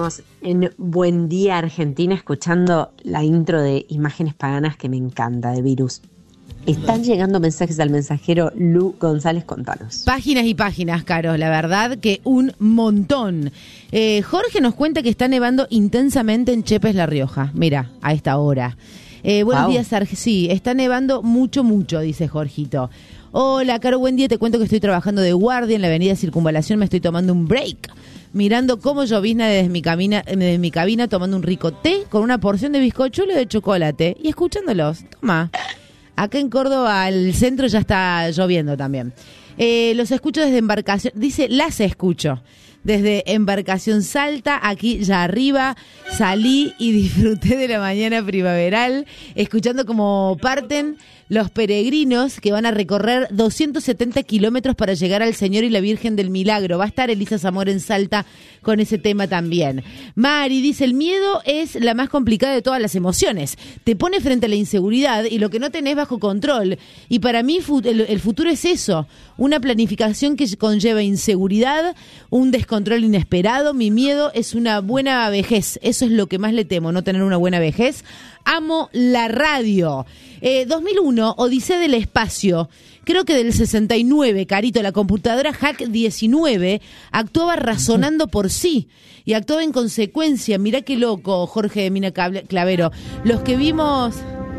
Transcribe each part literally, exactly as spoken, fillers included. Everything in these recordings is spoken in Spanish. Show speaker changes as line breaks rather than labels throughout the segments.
Seguimos en Buen Día Argentina escuchando la intro de Imágenes Paganas que me encanta, de Virus. Están llegando mensajes al mensajero. Lu González, contanos.
Páginas y páginas, Caro, la verdad que un montón. Eh, Jorge nos cuenta que está nevando intensamente en Chepes, La Rioja. Mira, a esta hora. Eh, buenos wow. días, Arge. Sí, está nevando mucho, mucho, dice Jorgito. Hola, Caro, buen día. Te cuento que estoy trabajando de guardia en la avenida Circunvalación. Me estoy tomando un break, mirando cómo llovizna desde mi, cabina, desde mi cabina, tomando un rico té con una porción de bizcochuelo de chocolate y escuchándolos. Toma. Acá en Córdoba, al centro, ya está lloviendo también. Eh, los escucho desde Embarcación, dice, las escucho. Desde Embarcación Salta, aquí ya arriba, salí y disfruté de la mañana primaveral, escuchando cómo parten los peregrinos que van a recorrer doscientos setenta kilómetros para llegar al Señor y la Virgen del Milagro. Va a estar Elisa Zamora en Salta con ese tema también. Mari dice, el miedo es la más complicada de todas las emociones. Te pone frente a la inseguridad y lo que no tenés bajo control. Y para mí el futuro es eso, una planificación que conlleva inseguridad, un descontrol inesperado. Mi miedo es una buena vejez. Eso es lo que más le temo, no tener una buena vejez. Amo la radio. Eh, dos mil uno, Odisea del Espacio. Creo que del sesenta y nueve, Carito, la computadora Hack diecinueve actuaba razonando por sí y actuaba en consecuencia. Mirá qué loco, Jorge de Mina Clavero. Los que vimos...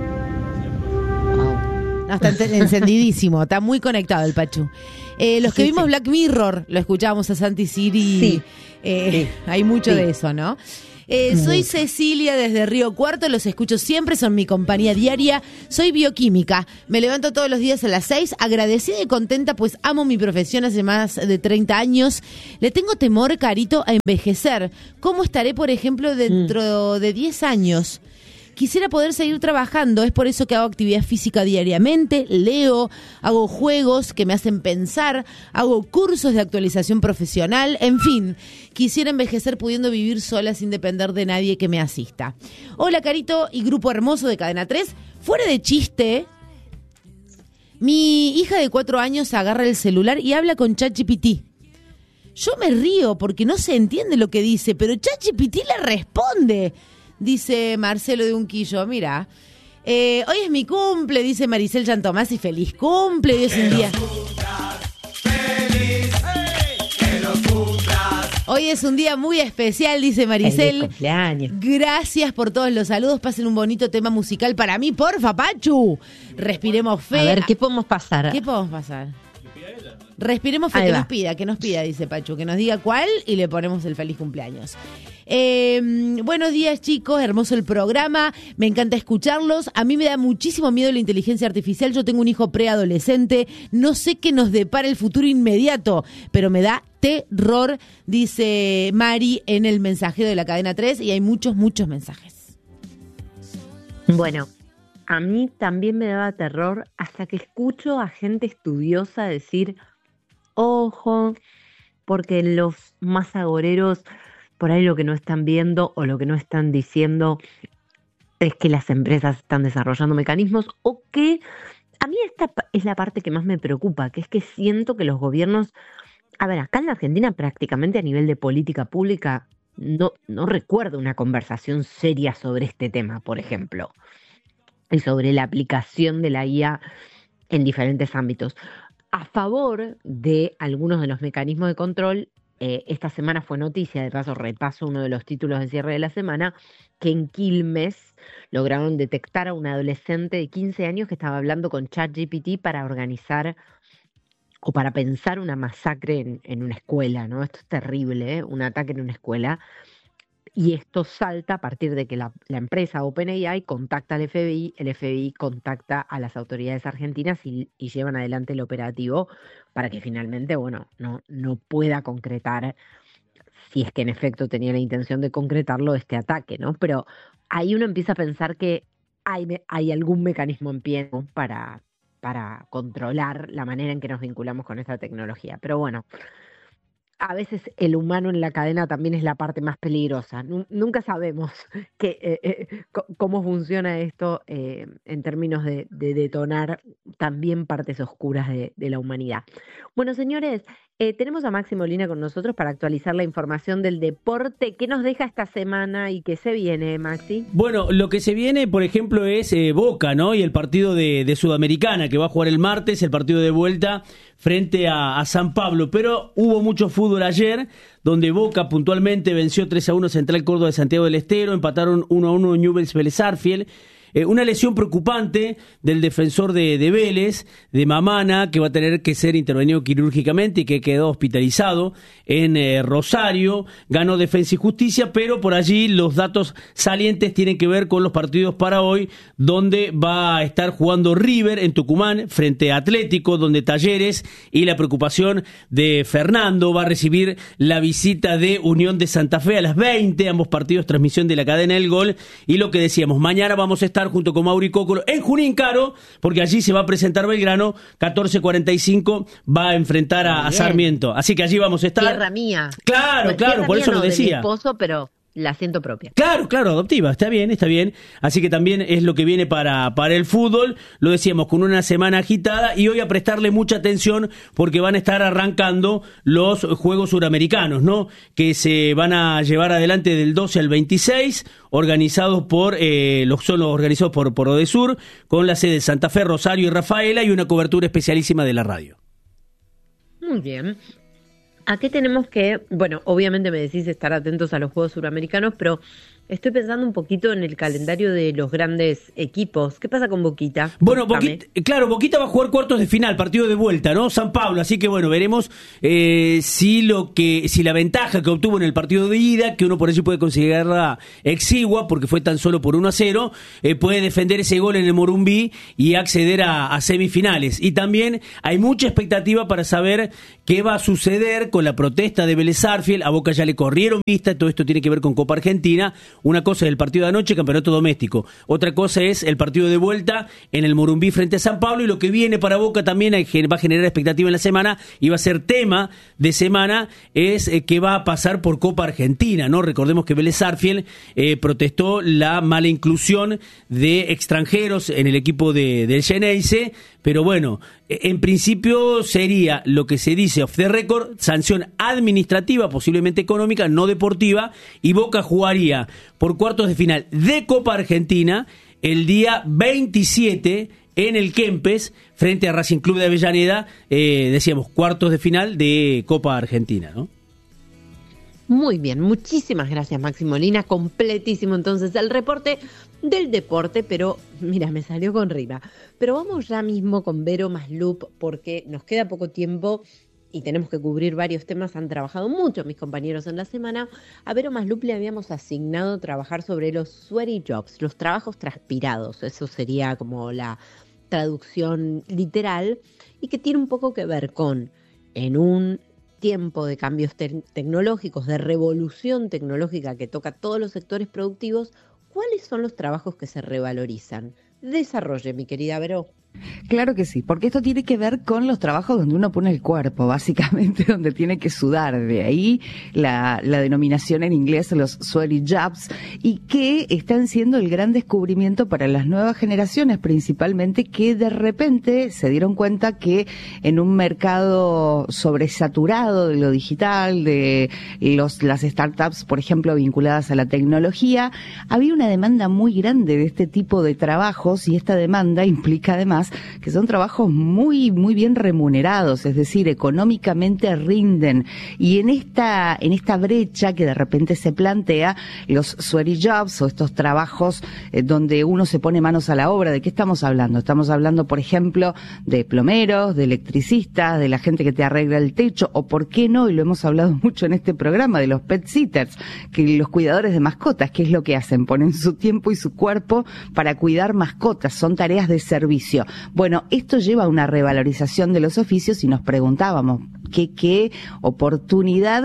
No, está encendidísimo, está muy conectado el Pachu. Eh, los que sí, vimos sí. Black Mirror, lo escuchábamos a Santi Siri.
Sí.
Eh, sí. Hay mucho sí. de eso, ¿no? Eh, soy Cecilia desde Río Cuarto, los escucho siempre, son mi compañía diaria. Soy bioquímica, me levanto todos los días a las seis, agradecida y contenta pues amo mi profesión hace más de treinta años. Le tengo temor, Carito, a envejecer. ¿Cómo estaré, por ejemplo, dentro mm. de diez años? Quisiera poder seguir trabajando, es por eso que hago actividad física diariamente, leo, hago juegos que me hacen pensar, hago cursos de actualización profesional, en fin, quisiera envejecer pudiendo vivir sola sin depender de nadie que me asista. Hola, Carito y grupo hermoso de Cadena tres, fuera de chiste, mi hija de cuatro años agarra el celular y habla con ChatGPT. Yo me río porque no se entiende lo que dice, pero ChatGPT le responde. Dice Marcelo de Unquillo, mira, eh, hoy es mi cumple, dice Maricel Yantomás, y feliz cumple, hoy es un día... Feliz, que lo cumplas. Hoy es un día muy especial, dice Maricel.
Feliz cumpleaños.
Gracias por todos los saludos, pasen un bonito tema musical para mí, porfa, Pachu. Respiremos fe.
A ver, ¿qué podemos pasar?
¿Qué podemos pasar? Respiremos fe, que nos pida, que nos pida, dice Pachu, que nos diga cuál y le ponemos el feliz cumpleaños. Eh, buenos días, chicos, hermoso el programa, me encanta escucharlos. A mí me da muchísimo miedo la inteligencia artificial, yo tengo un hijo preadolescente, no sé qué nos depara el futuro inmediato, pero me da terror, dice Mari en el mensajero de la cadena tres, y hay muchos, muchos mensajes.
Bueno, a mí también me daba terror hasta que escucho a gente estudiosa decir, ojo, porque los más agoreros por ahí lo que no están viendo o lo que no están diciendo es que las empresas están desarrollando mecanismos o que a mí esta es la parte que más me preocupa, que es que siento que los gobiernos, a ver, acá en la Argentina prácticamente a nivel de política pública no, no recuerdo una conversación seria sobre este tema, por ejemplo, y sobre la aplicación de la I A en diferentes ámbitos. A favor de algunos de los mecanismos de control, Eh, esta semana fue noticia, de paso repaso uno de los títulos de cierre de la semana, que en Quilmes lograron detectar a un adolescente de quince años que estaba hablando con ChatGPT para organizar o para pensar una masacre en, en una escuela, ¿no? Esto es terrible, ¿eh? Un ataque en una escuela. Y esto salta a partir de que la, la empresa OpenAI contacta al F B I, el F B I contacta a las autoridades argentinas y, y llevan adelante el operativo para que finalmente, bueno, no, no pueda concretar, si es que en efecto tenía la intención de concretarlo, este ataque, ¿no? Pero ahí uno empieza a pensar que hay, hay algún mecanismo en pie, ¿no? para, para controlar la manera en que nos vinculamos con esta tecnología. Pero bueno, a veces el humano en la cadena también es la parte más peligrosa. Nunca sabemos que, eh, eh, cómo funciona esto eh, en términos de, de detonar también partes oscuras de, de la humanidad. Bueno, señores, eh, tenemos a Maxi Molina con nosotros para actualizar la información del deporte. ¿Qué nos deja esta semana y qué se viene, Maxi?
Bueno, lo que se viene, por ejemplo, es eh, Boca, ¿no? Y el partido de, de Sudamericana, que va a jugar el martes, el partido de vuelta frente a, a San Pablo. Pero hubo mucho fútbol ayer, donde Boca puntualmente venció tres a uno Central Córdoba de Santiago del Estero, empataron uno a uno Newell's Vélez Sarsfield. Eh, una lesión preocupante del defensor de, de Vélez, de Mamana, que va a tener que ser intervenido quirúrgicamente y que quedó hospitalizado en eh, Rosario. Ganó Defensa y Justicia, pero por allí los datos salientes tienen que ver con los partidos para hoy, donde va a estar jugando River en Tucumán frente a Atlético, donde Talleres y la preocupación de Fernando va a recibir la visita de Unión de Santa Fe a las veinte, ambos partidos transmisión de la cadena del Gol. Y lo que decíamos, mañana vamos a estar junto con Mauri Cócolo en Junín, Caro, porque allí se va a presentar Belgrano, catorce cuarenta y cinco va a enfrentar a, a Sarmiento, así que allí vamos a estar.
Tierra mía.
Claro,
bueno,
claro, por eso
no,
lo decía.
De mi esposo, pero la siento propia.
Claro, claro, adoptiva, está bien, está bien. Así que también es lo que viene para, para el fútbol. Lo decíamos, con una semana agitada y hoy a prestarle mucha atención porque van a estar arrancando los Juegos Suramericanos, ¿no? Que se van a llevar adelante del doce al veintiséis, organizados por, eh, los son organizados por, por Odesur, con la sede de Santa Fe, Rosario y Rafaela y una cobertura especialísima de la radio.
Muy bien. ¿A qué tenemos que, bueno, obviamente me decís estar atentos a los Juegos Suramericanos, pero estoy pensando un poquito en el calendario de los grandes equipos. ¿Qué pasa con Boquita?
Bueno, Boquita, claro, Boquita va a jugar cuartos de final, partido de vuelta, ¿no? San Pablo, así que bueno, veremos eh, si lo que, si la ventaja que obtuvo en el partido de ida, que uno por eso puede considerarla exigua, porque fue tan solo por uno a cero, eh, puede defender ese gol en el Morumbí y acceder a, a semifinales. Y también hay mucha expectativa para saber qué va a suceder con la protesta de Vélez Sarsfield. A Boca ya le corrieron vista, todo esto tiene que ver con Copa Argentina. Una cosa es el partido de anoche, campeonato doméstico. Otra cosa es el partido de vuelta en el Morumbí frente a San Pablo. Y lo que viene para Boca también va a generar expectativa en la semana y va a ser tema de semana, es eh, qué va a pasar por Copa Argentina, ¿no? Recordemos que Vélez Sarsfield eh, protestó la mala inclusión de extranjeros en el equipo de, del Xeneize, pero bueno, en principio sería lo que se dice off the record, sanción administrativa, posiblemente económica, no deportiva, y Boca jugaría por cuartos de final de Copa Argentina el día veintisiete en el Kempes frente a Racing Club de Avellaneda, eh, decíamos cuartos de final de Copa Argentina, ¿no?
Muy bien, muchísimas gracias, Maxi Molina, completísimo entonces el reporte del deporte, pero mira, me salió con rima. Pero vamos ya mismo con Vero Maslup porque nos queda poco tiempo y tenemos que cubrir varios temas. Han trabajado mucho mis compañeros en la semana. A Vero Maslup le habíamos asignado trabajar sobre los sweaty jobs, los trabajos transpirados, eso sería como la traducción literal, y que tiene un poco que ver con, en un tiempo de cambios te- tecnológicos, de revolución tecnológica que toca todos los sectores productivos, ¿cuáles son los trabajos que se revalorizan? Desarrolle, mi querida Vero.
Claro que sí, porque esto tiene que ver con los trabajos donde uno pone el cuerpo, básicamente donde tiene que sudar. De ahí la, la denominación en inglés, los sweaty jobs, y que están siendo el gran descubrimiento para las nuevas generaciones, principalmente, que de repente se dieron cuenta que en un mercado sobresaturado de lo digital, de los las startups, por ejemplo, vinculadas a la tecnología, había una demanda muy grande de este tipo de trabajos, y esta demanda implica además que son trabajos muy muy bien remunerados, es decir, económicamente rinden, y en esta en esta brecha que de repente se plantea, los sweaty jobs o estos trabajos eh, donde uno se pone manos a la obra. ¿De qué estamos hablando? Estamos hablando, por ejemplo, de plomeros, de electricistas, de la gente que te arregla el techo, o por qué no, y lo hemos hablado mucho en este programa, de los pet sitters, que los cuidadores de mascotas, ¿qué es lo que hacen? Ponen su tiempo y su cuerpo para cuidar mascotas, son tareas de servicio. Bueno, esto lleva a una revalorización de los oficios y nos preguntábamos qué, qué oportunidad o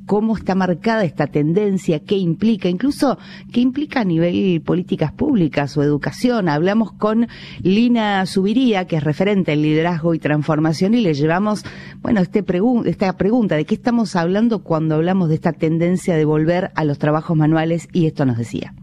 cómo está marcada esta tendencia, qué implica, incluso qué implica a nivel políticas públicas o educación. Hablamos con Lina Zubiría, que es referente en liderazgo y transformación, y le llevamos, bueno, este pregun- esta pregunta de qué estamos hablando cuando hablamos de esta tendencia de volver a los trabajos manuales, y esto nos decía.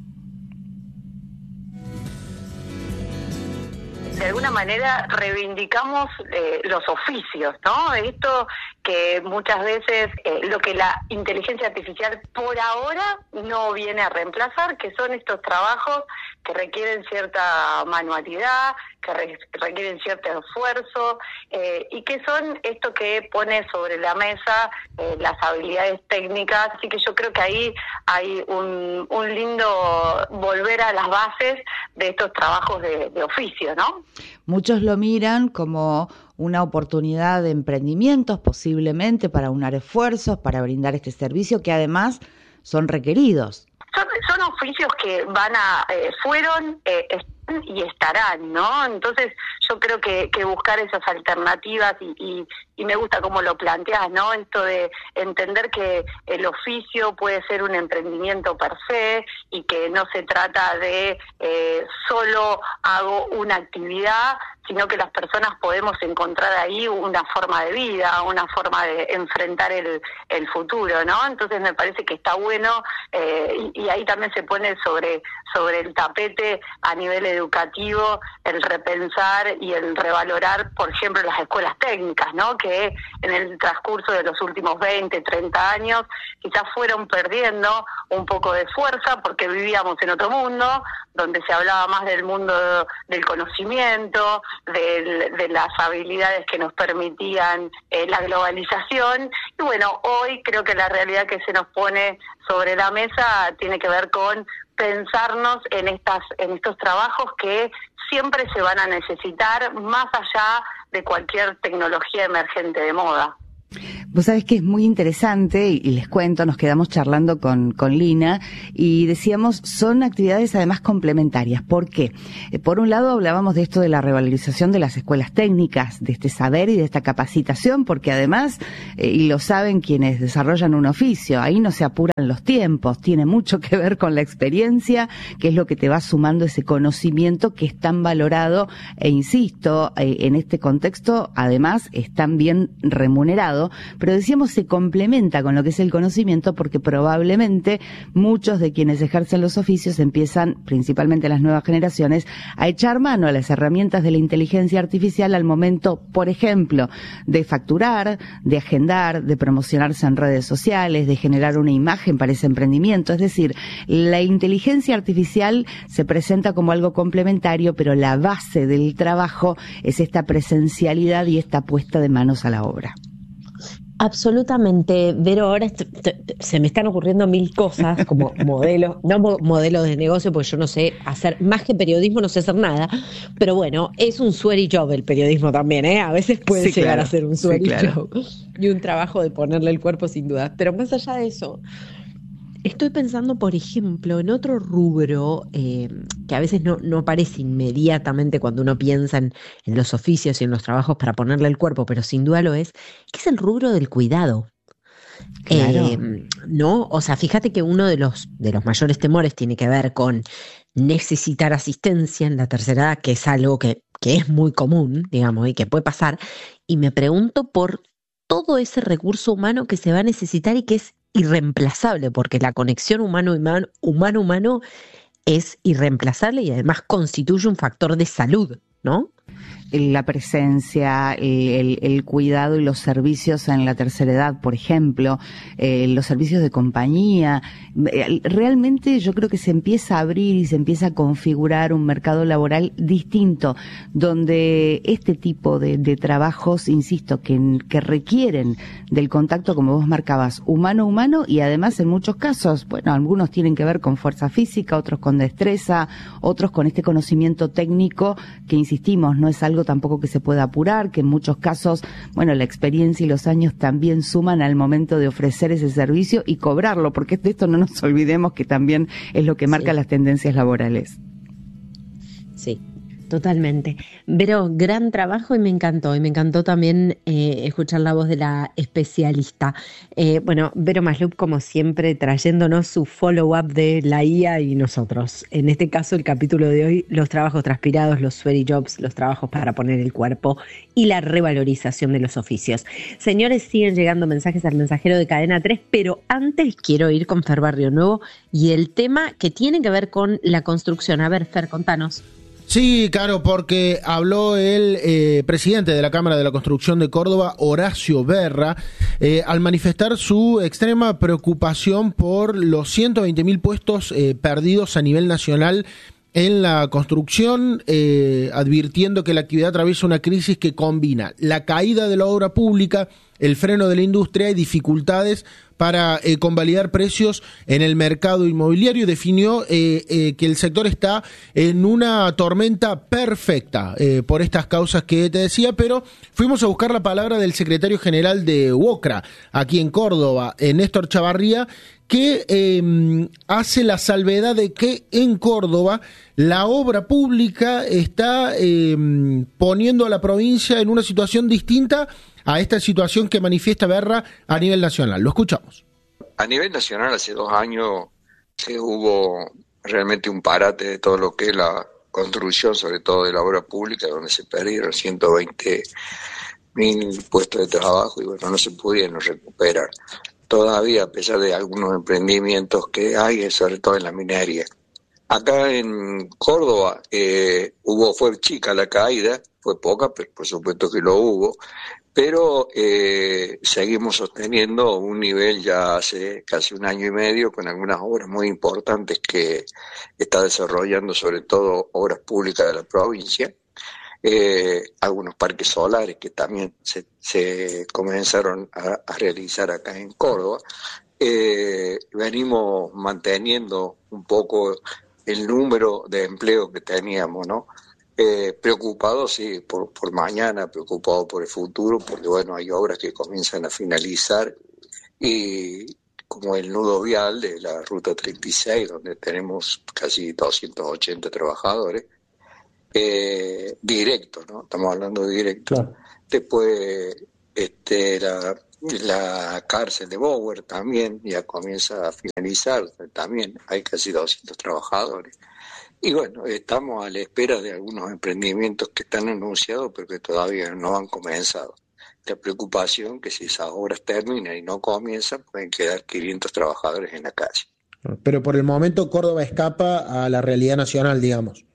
De alguna manera reivindicamos eh, los oficios, ¿no? Esto que muchas veces eh, lo que la inteligencia artificial por ahora no viene a reemplazar, que son estos trabajos que requieren cierta manualidad, que re- requieren cierto esfuerzo, eh, y que son esto que pone sobre la mesa eh, las habilidades técnicas. Así que yo creo que ahí hay un, un lindo volver a las bases de estos trabajos de, de oficio, ¿no?
Muchos lo miran como una oportunidad de emprendimientos, posiblemente para unar esfuerzos, para brindar este servicio, que además son requeridos.
Son, son oficios que van a, eh, fueron, eh, están y estarán, ¿no? Entonces yo creo que, que buscar esas alternativas y, y, y me gusta cómo lo planteas, ¿no? Esto de entender que el oficio puede ser un emprendimiento per se y que no se trata de eh, solo hago una actividad, sino que las personas podemos encontrar ahí una forma de vida, una forma de enfrentar el, el futuro, ¿no? Entonces me parece que está bueno, eh, y, y ahí también se pone sobre, sobre el tapete a nivel educativo el repensar y el revalorar, por ejemplo, las escuelas técnicas, ¿no? Que en el transcurso de los últimos veinte, treinta años quizás fueron perdiendo un poco de fuerza porque vivíamos en otro mundo, donde se hablaba más del mundo del conocimiento, de, de las habilidades que nos permitían eh, la globalización. Y bueno, hoy creo que la realidad que se nos pone sobre la mesa tiene que ver con pensarnos en estas en estos trabajos que siempre se van a necesitar más allá de cualquier tecnología emergente de moda.
Vos sabés que es muy interesante, y les cuento, nos quedamos charlando con, con Lina, y decíamos, son actividades además complementarias. ¿Por qué? Eh, por un lado hablábamos de esto de la revalorización de las escuelas técnicas, de este saber y de esta capacitación, porque además, eh, y lo saben quienes desarrollan un oficio, ahí no se apuran los tiempos, tiene mucho que ver con la experiencia, que es lo que te va sumando ese conocimiento que es tan valorado, e insisto, eh, en este contexto además es tan bien remunerado. Pero decíamos, se complementa con lo que es el conocimiento, porque probablemente muchos de quienes ejercen los oficios empiezan, principalmente las nuevas generaciones, a echar mano a las herramientas de la inteligencia artificial al momento, por ejemplo, de facturar, de agendar, de promocionarse en redes sociales, de generar una imagen para ese emprendimiento. Es decir, la inteligencia artificial se presenta como algo complementario, pero la base del trabajo es esta presencialidad y esta puesta de manos a la obra.
Absolutamente, Vero, ahora est- t- t- se me están ocurriendo mil cosas como modelos, no mo- modelos de negocio, porque yo no sé hacer, más que periodismo no sé hacer nada, pero bueno, es un sweaty job el periodismo también, ¿eh? A veces puede
Sí,
llegar
claro.
a ser un
Sí,
sweaty
claro.
job y un trabajo de ponerle el cuerpo sin duda, pero más allá de eso, estoy pensando, por ejemplo, en otro rubro eh, que a veces no, no aparece inmediatamente cuando uno piensa en, en los oficios y en los trabajos para ponerle el cuerpo, pero sin duda lo es, que es el rubro del cuidado.
Claro.
Eh, ¿no? O sea, fíjate que uno de los, de los mayores temores tiene que ver con necesitar asistencia en la tercera edad, que es algo que, que es muy común, digamos, y que puede pasar, y me pregunto por todo ese recurso humano que se va a necesitar y que es irreemplazable, porque la conexión humano-humano humano-humano es irreemplazable y además constituye un factor de salud, ¿no?
La presencia, el, el cuidado y los servicios en la tercera edad, por ejemplo, eh, los servicios de compañía. Realmente yo creo que se empieza a abrir y se empieza a configurar un mercado laboral distinto, donde este tipo de, de trabajos, insisto, que, que requieren del contacto, como vos marcabas, humano-humano, y además en muchos casos, bueno, algunos tienen que ver con fuerza física, otros con destreza, otros con este conocimiento técnico que, insistimos, no es algo tampoco que se pueda apurar, que en muchos casos, bueno, la experiencia y los años también suman al momento de ofrecer ese servicio y cobrarlo, porque de esto no nos olvidemos que también es lo que marca
Sí.
las tendencias laborales.
Sí, Totalmente. Pero gran trabajo y me encantó. Y me encantó también eh, escuchar la voz de la especialista. Eh, bueno, Vero Maslup, como siempre, trayéndonos su follow-up de la I A y nosotros. En este caso, el capítulo de hoy, los trabajos transpirados, los sweaty jobs, los trabajos para poner el cuerpo y la revalorización de los oficios. Señores, siguen llegando mensajes al mensajero de Cadena tres, pero antes quiero ir con Fer Barrionuevo y el tema que tiene que ver con la construcción. A ver, Fer, contanos.
Sí, claro, porque habló el eh, presidente de la Cámara de la Construcción de Córdoba, Horacio Berra, eh, al manifestar su extrema preocupación por los ciento veinte mil puestos eh, perdidos a nivel nacional en la construcción, eh, advirtiendo que la actividad atraviesa una crisis que combina la caída de la obra pública, el freno de la industria y dificultades para eh, convalidar precios en el mercado inmobiliario. Definió eh, eh, que el sector está en una tormenta perfecta eh, por estas causas que te decía, pero fuimos a buscar la palabra del secretario general de UOCRA, aquí en Córdoba, eh, Néstor Chavarría, que eh, hace la salvedad de que en Córdoba la obra pública está eh, poniendo a la provincia en una situación distinta a esta situación que manifiesta Berra a nivel nacional. Lo escuchamos.
A nivel nacional, hace dos años que hubo realmente un parate de todo lo que es la construcción, sobre todo de la obra pública, donde se perdieron ciento veinte mil puestos de trabajo y bueno, no se pudieron recuperar. Todavía, a pesar de algunos emprendimientos que hay, sobre todo en la minería. Acá en Córdoba eh, hubo, fue chica la caída, fue poca, pero por supuesto que lo hubo, pero eh, seguimos sosteniendo un nivel ya hace casi un año y medio con algunas obras muy importantes que está desarrollando, sobre todo obras públicas de la provincia. Eh, algunos parques solares que también se, se comenzaron a, a realizar acá en Córdoba. Eh, venimos manteniendo un poco el número de empleo que teníamos, ¿no? Eh, preocupado, sí, por, por mañana, preocupado por el futuro, porque bueno, hay obras que comienzan a finalizar y como el nudo vial de la Ruta treinta y seis, donde tenemos casi doscientos ochenta trabajadores, Eh, directo, ¿no? Estamos hablando de directo. Claro. Después, este, la, la cárcel de Bower también ya comienza a finalizar, también hay casi doscientos trabajadores. Y bueno, estamos a la espera de algunos emprendimientos que están anunciados, pero que todavía no han comenzado. La preocupación que si esas obras terminan y no comienzan, pueden quedar quinientos trabajadores en la calle.
Pero por el momento Córdoba escapa a la realidad nacional, digamos.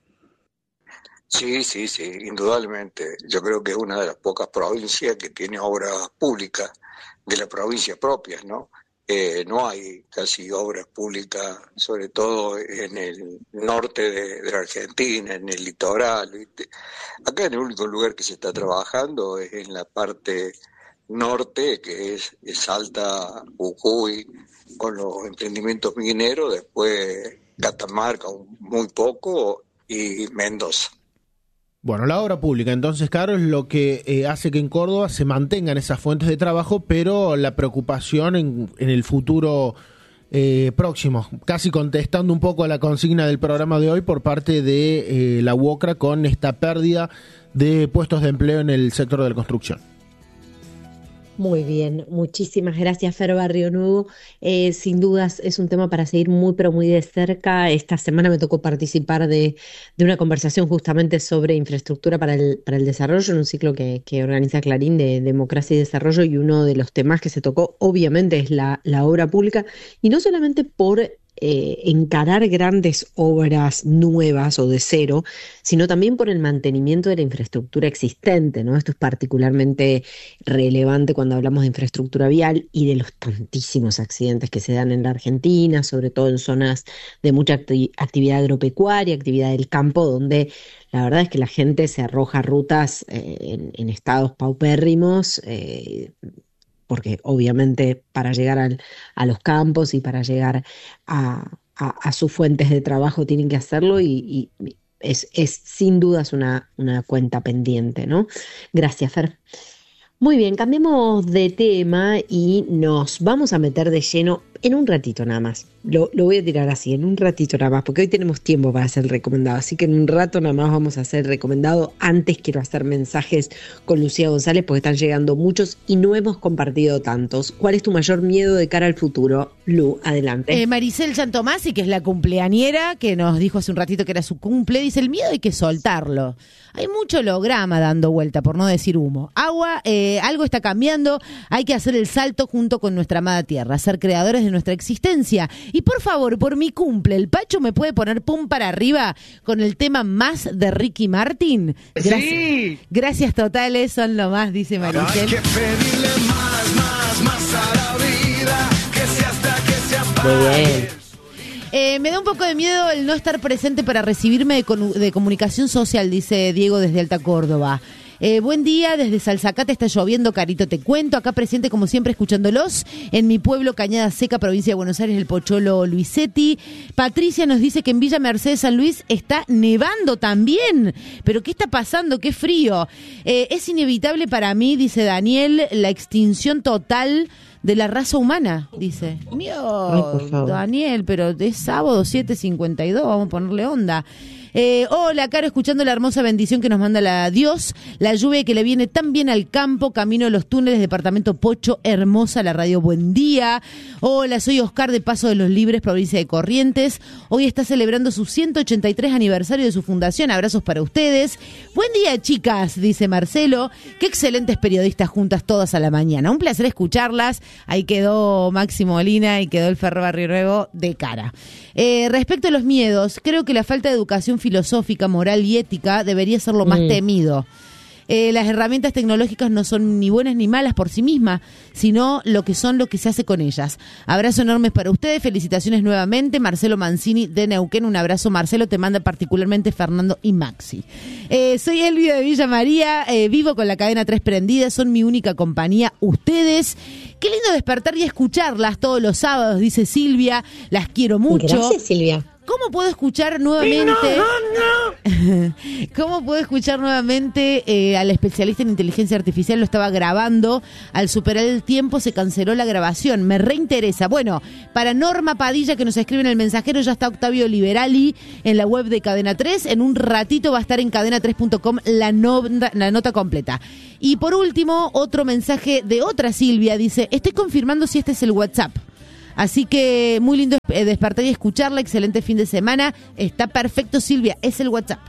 Sí, sí, sí, indudablemente. Yo creo que es una de las pocas provincias que tiene obras públicas de la provincia propias, ¿no? Eh, no hay casi obras públicas, sobre todo en el norte de, de la Argentina, en el litoral, ¿viste? Acá en el único lugar que se está trabajando es en la parte norte, que es, es Salta, Jujuy, con los emprendimientos mineros, después Catamarca, muy poco, y Mendoza.
Bueno, la obra pública, entonces, claro, es lo que eh, hace que en Córdoba se mantengan esas fuentes de trabajo, pero la preocupación en, en el futuro eh, próximo, casi contestando un poco a la consigna del programa de hoy por parte de eh, la UOCRA con esta pérdida de puestos de empleo en el sector de la construcción.
Muy bien, muchísimas gracias, Fer Barrionuevo. Eh, sin dudas es un tema para seguir muy, pero muy de cerca. Esta semana me tocó participar de, de una conversación justamente sobre infraestructura para el, para el desarrollo, en un ciclo que, que organiza Clarín de Democracia y Desarrollo, y uno de los temas que se tocó obviamente es la, la obra pública, y no solamente por Eh, encarar grandes obras nuevas o de cero, sino también por el mantenimiento de la infraestructura existente, ¿no? Esto es particularmente relevante cuando hablamos de infraestructura vial y de los tantísimos accidentes que se dan en la Argentina, sobre todo en zonas de mucha acti- actividad agropecuaria, actividad del campo, donde la verdad es que la gente se arroja rutas eh, en, en estados paupérrimos, eh, porque obviamente para llegar al, a los campos y para llegar a, a, a sus fuentes de trabajo tienen que hacerlo, y, y es, es sin dudas una, una cuenta pendiente, ¿no? Gracias, Fer. Muy bien, cambiemos de tema y nos vamos a meter de lleno en un ratito nada más. Lo, lo voy a tirar así, en un ratito nada más, porque hoy tenemos tiempo para hacer el recomendado. Así que en un rato nada más vamos a hacer el recomendado. Antes quiero hacer mensajes con Lucía González porque están llegando muchos y no hemos compartido tantos. ¿Cuál es tu mayor miedo de cara al futuro? Lu, adelante.
Eh, Maricel Santomasi, que es la cumpleañera, que nos dijo hace un ratito que era su cumple, dice: el miedo hay que soltarlo. Hay mucho holograma dando vuelta, por no decir humo. Agua, eh, algo está cambiando, hay que hacer el salto junto con nuestra amada tierra, ser creadores de nuestra existencia. Y por favor, por mi cumple, ¿el Pacho me puede poner pum para arriba con el tema Más de Ricky Martin? Gracias, sí. Gracias totales, son lo más, dice Maricel. Hay que pedirle más, más, más a la vida, que sea hasta que se apague. Muy bien. Eh, me da un poco de miedo el no estar presente para recibirme de, con, de comunicación social, dice Diego desde Alta Córdoba. Eh, buen día, desde Salzacate está lloviendo, Carito, te cuento. Acá presente como siempre escuchándolos. En mi pueblo, Cañada Seca, provincia de Buenos Aires, el Pocholo Luisetti. Patricia nos dice que en Villa Mercedes San Luis está nevando también. ¿Pero qué está pasando? ¡Qué frío! Eh, es inevitable para mí, dice Daniel, la extinción total de la raza humana, dice. Mío, Daniel, pero es sábado siete cincuenta y dos, vamos a ponerle onda. Eh, hola, Caro, escuchando la hermosa bendición que nos manda la Dios, la lluvia que le viene tan bien al campo, camino de los túneles, departamento Pocho, hermosa la radio, buen día. Hola, soy Oscar de Paso de los Libres, provincia de Corrientes. Hoy está celebrando su ciento ochenta y tres aniversario de su fundación, abrazos para ustedes. Buen día, chicas, dice Marcelo. Qué excelentes periodistas juntas todas a la mañana, un placer escucharlas. Ahí quedó Máximo Molina y quedó el Ferro Barrio Nuevo de cara. Eh, respecto a los miedos, creo que la falta de educación filosófica, moral y ética debería ser lo más mm. temido. Eh, las herramientas tecnológicas no son ni buenas ni malas por sí mismas, sino lo que son lo que se hace con ellas. Abrazo enormes para ustedes, felicitaciones nuevamente. Marcelo Mancini de Neuquén, un abrazo. Marcelo, te manda particularmente Fernando y Maxi. Eh, soy Elvia de Villa María, eh, vivo con la cadena tres prendida, son mi única compañía, ustedes. Qué lindo despertar y escucharlas todos los sábados, dice Silvia, las quiero mucho.
Gracias, Silvia.
¿Cómo puedo escuchar nuevamente? No, no. ¿Cómo puedo escuchar nuevamente eh, al especialista en inteligencia artificial? Lo estaba grabando. Al superar el tiempo se canceló la grabación. Me reinteresa. Bueno, para Norma Padilla, que nos escribe en el mensajero, ya está Octavio Liberali en la web de Cadena tres. En un ratito va a estar en cadena tres punto com la, no, la nota completa. Y por último, otro mensaje de otra Silvia. Dice: estoy confirmando si este es el WhatsApp. Así que muy lindo despertar y escucharla. Excelente fin de semana. Está perfecto, Silvia. Es el WhatsApp.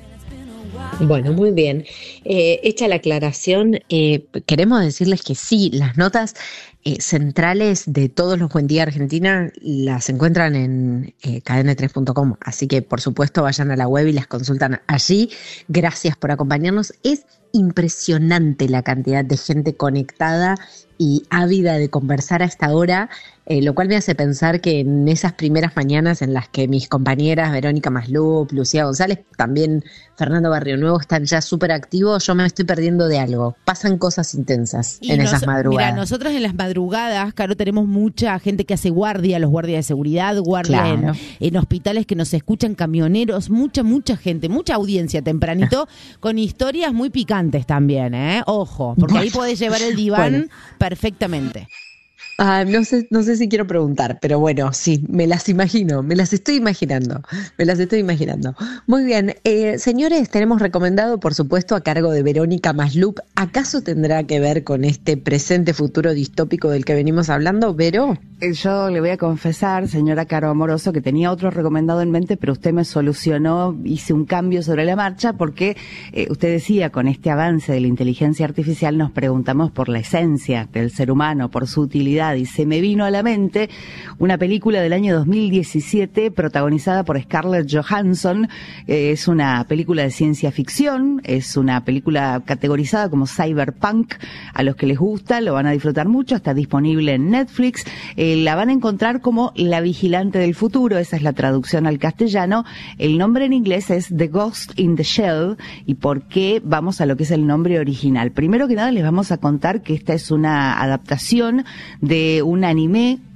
Bueno, muy bien. Eh, hecha la aclaración, eh, queremos decirles que sí, las notas eh, centrales de todos los Buen Día Argentina las encuentran en eh, cadena tres punto com. Así que, por supuesto, vayan a la web y las consultan allí. Gracias por acompañarnos. Es impresionante la cantidad de gente conectada y ávida de conversar a esta hora, eh, lo cual me hace pensar que en esas primeras mañanas en las que mis compañeras Verónica Maslup, Lucía González, también Fernando Barrio Nuevo están ya súper activos, yo me estoy perdiendo de algo. Pasan cosas intensas y en nos, esas madrugadas.
Mira, nosotros en las madrugadas, Caro, tenemos mucha gente que hace guardia, los guardias de seguridad, guardia claro. en, en hospitales que nos escuchan, camioneros, mucha, mucha gente, mucha audiencia tempranito, con historias muy picantes también, ¿eh? Ojo, porque ahí podés llevar el diván bueno. perfectamente.
Ah, no sé, no sé si quiero preguntar, pero bueno, sí, me las imagino, me las estoy imaginando, me las estoy imaginando. Muy bien, eh, señores, tenemos recomendado, por supuesto, a cargo de Verónica Maslup. ¿Acaso tendrá que ver con este presente futuro distópico del que venimos hablando, Vero?
Yo le voy a confesar, señora Caro Amoroso, que tenía otro recomendado en mente, pero usted me solucionó, hice un cambio sobre la marcha, porque eh, usted decía, con este avance de la inteligencia artificial nos preguntamos por la esencia del ser humano, por su utilidad, y se me vino a la mente una película del año dos mil diecisiete protagonizada por Scarlett Johansson. Eh, es una película de ciencia ficción, es una película categorizada como cyberpunk. A los que les gusta lo van a disfrutar mucho, está disponible en Netflix. Eh, la van a encontrar como La Vigilante del Futuro, esa es la traducción al castellano. El nombre en inglés es The Ghost in the Shell. ¿Y por qué? Vamos a lo que es el nombre original. Primero que nada les vamos a contar que esta es una adaptación de un anime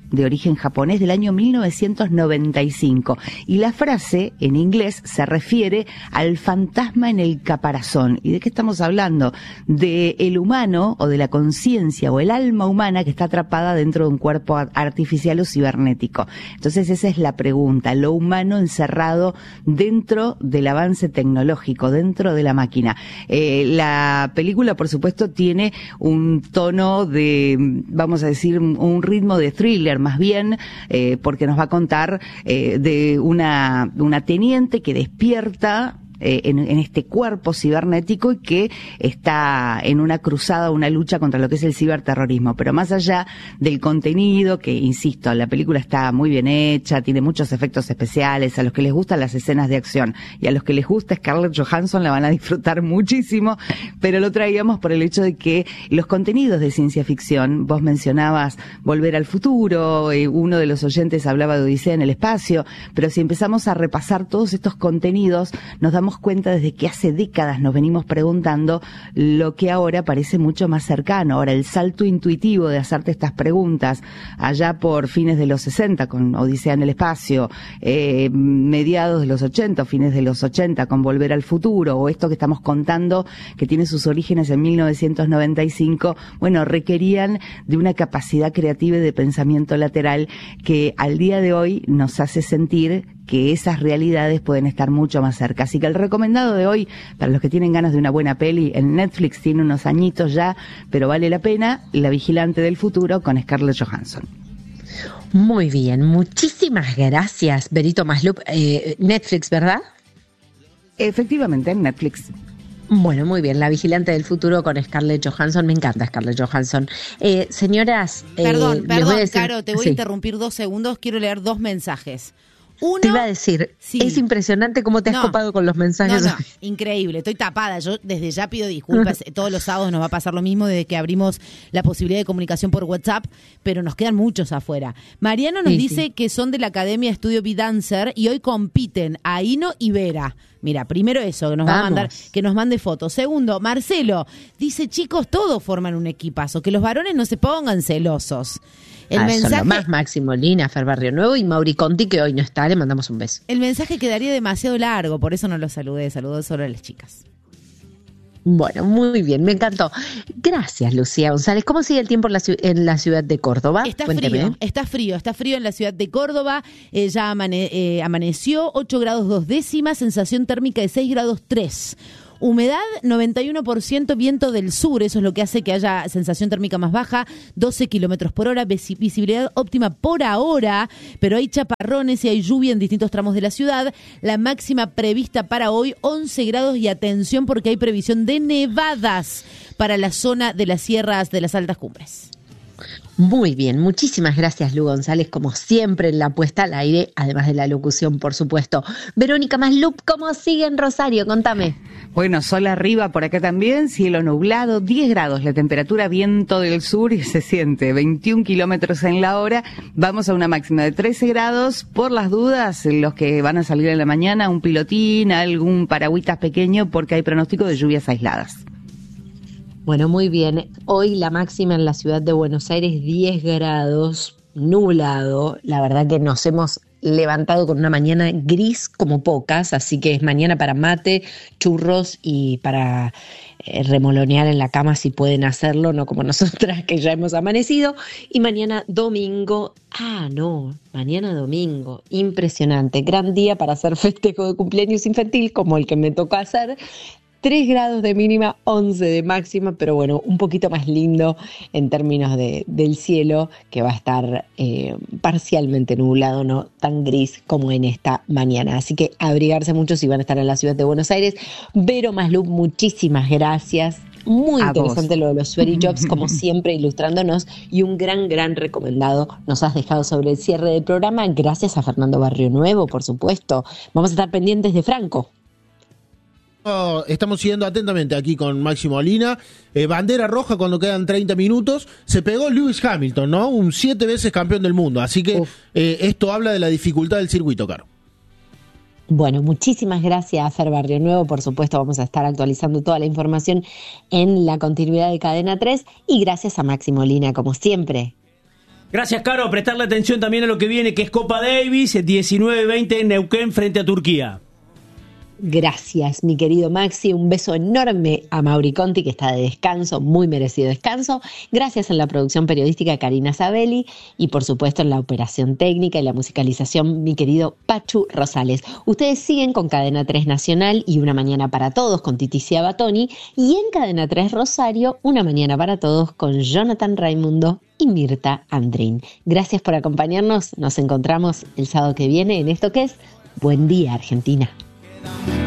de origen japonés del año mil novecientos noventa y cinco. Y la frase, en inglés, se refiere al fantasma en el caparazón. ¿Y de qué estamos hablando? De el humano, o de la conciencia, o el alma humana que está atrapada dentro de un cuerpo artificial o cibernético. Entonces esa es la pregunta, lo humano encerrado dentro del avance tecnológico, dentro de la máquina. Eh, la película, por supuesto, tiene un tono de, vamos a decir, un ritmo de thriller, más bien, eh, porque nos va a contar eh, de una, una teniente que despierta Eh, en, en este cuerpo cibernético y que está en una cruzada, una lucha contra lo que es el ciberterrorismo. Pero más allá del contenido, que insisto, la película está muy bien hecha, tiene muchos efectos especiales, a los que les gustan las escenas de acción y a los que les gusta Scarlett Johansson la van a disfrutar muchísimo, pero lo traíamos por el hecho de que los contenidos de ciencia ficción, vos mencionabas Volver al Futuro, eh, uno de los oyentes hablaba de Odisea en el Espacio, pero si empezamos a repasar todos estos contenidos, nos damos cuenta desde que hace décadas nos venimos preguntando lo que ahora parece mucho más cercano. Ahora, el salto intuitivo de hacerte estas preguntas allá por fines de los sesenta con Odisea en el Espacio, eh, mediados de los ochenta, fines de los ochenta con Volver al Futuro, o esto que estamos contando que tiene sus orígenes en mil novecientos noventa y cinco, bueno, requerían de una capacidad creativa y de pensamiento lateral que al día de hoy nos hace sentir que esas realidades pueden estar mucho más cerca. Así que el recomendado de hoy, para los que tienen ganas de una buena peli, en Netflix tiene unos añitos ya, pero vale la pena, La Vigilante del Futuro con Scarlett Johansson.
Muy bien, muchísimas gracias, Berito Maslup. Eh, Netflix, ¿verdad?
Efectivamente, en Netflix.
Bueno, muy bien, La Vigilante del Futuro con Scarlett Johansson. Me encanta Scarlett Johansson. Eh, señoras...
Perdón,
eh,
perdón,
decir,
Caro, te voy
sí.
a interrumpir dos segundos. Quiero leer dos mensajes. Uno,
te iba a decir,
sí.
Es impresionante cómo te has
no,
copado con los mensajes.
No, no, increíble, estoy tapada. Yo desde ya pido disculpas. Todos los sábados nos va a pasar lo mismo desde que abrimos la posibilidad de comunicación por WhatsApp, pero nos quedan muchos afuera. Mariano nos
sí,
dice
sí.
que son de la Academia Estudio B-Dancer y hoy compiten Aino y Vera. Mira, primero eso, que nos
Vamos.
va a mandar, que nos mande fotos. Segundo, Marcelo dice, chicos, todos forman un equipazo, que los varones no se pongan celosos. El
ah,
mensaje,
son lo más Máximo Lina, Fer Barrio Nuevo y Mauri Conti, que hoy no está, le mandamos un beso.
el mensaje quedaría demasiado largo, por eso no los saludé, saludó solo a las chicas.
Bueno, muy bien, me encantó. Gracias, Lucía González. ¿Cómo sigue el tiempo en la, ci- en la ciudad de Córdoba?
Está
Cuénteme.
frío, está frío, está frío en la ciudad de Córdoba. Eh, ya amane- eh, amaneció, ocho grados dos décimas, sensación térmica de seis grados tres. Humedad noventa y uno por ciento, viento del sur, eso es lo que hace que haya sensación térmica más baja, doce kilómetros por hora, visi- visibilidad óptima por ahora, pero hay chaparrones y hay lluvia en distintos tramos de la ciudad. La máxima prevista para hoy, once grados, y atención porque hay previsión de nevadas para la zona de las sierras de las altas cumbres.
Muy bien, muchísimas gracias, Lu González, como siempre en la puesta al aire, además de la locución, por supuesto. Verónica Maslup, ¿cómo sigue en Rosario? Contame.
Bueno, sol arriba por acá también, cielo nublado, diez grados la temperatura, viento del sur y se siente veintiún kilómetros en la hora. Vamos a una máxima de trece grados. Por las dudas, los que van a salir en la mañana, un pilotín, algún paragüitas pequeño, porque hay pronóstico de lluvias aisladas.
Bueno, muy bien. Hoy la máxima en la ciudad de Buenos Aires, diez grados, nublado. La verdad que nos hemos levantado con una mañana gris como pocas, así que es mañana para mate, churros y para eh, remolonear en la cama si pueden hacerlo, no como nosotras que ya hemos amanecido. Y mañana domingo, ah no, mañana domingo, impresionante, gran día para hacer festejo de cumpleaños infantil como el que me tocó hacer. tres grados de mínima, once de máxima, pero bueno, un poquito más lindo en términos de, del cielo, que va a estar eh, parcialmente nublado, no tan gris como en esta mañana. Así que abrigarse mucho si van a estar en la ciudad de Buenos Aires. Vero Maslup, muchísimas gracias. Muy
A
interesante
vos.
lo de los Sweaty Jobs, como siempre, ilustrándonos, y un gran, gran recomendado nos has dejado sobre el cierre del programa. Gracias a Fernando Barrio Nuevo, por supuesto. Vamos a estar pendientes de Franco.
Estamos siguiendo atentamente aquí con Máximo Lina. Eh, bandera roja cuando quedan treinta minutos. Se pegó Lewis Hamilton, ¿no? Un siete veces campeón del mundo. Así que eh, esto habla de la dificultad del circuito, Caro.
Bueno, muchísimas gracias a Fer Barrio Nuevo. Por supuesto, vamos a estar actualizando toda la información en la continuidad de Cadena tres. Y gracias a Máximo Lina, como siempre.
Gracias, Caro. Prestarle atención también a lo que viene, que es Copa Davis, diecinueve veinte en Neuquén frente a Turquía.
Gracias, mi querido Maxi. Un beso enorme a Mauri Conti, que está de descanso, muy merecido descanso. Gracias en la producción periodística a Karina Sabelli y, por supuesto, en la operación técnica y la musicalización, mi querido Pachu Rosales. Ustedes siguen con Cadena tres Nacional y Una Mañana para Todos con Titicia Batoni, y en Cadena tres Rosario, Una Mañana para Todos con Jonathan Raimundo y Mirta Andrín. Gracias por acompañarnos. Nos encontramos el sábado que viene en esto que es Buen Día, Argentina.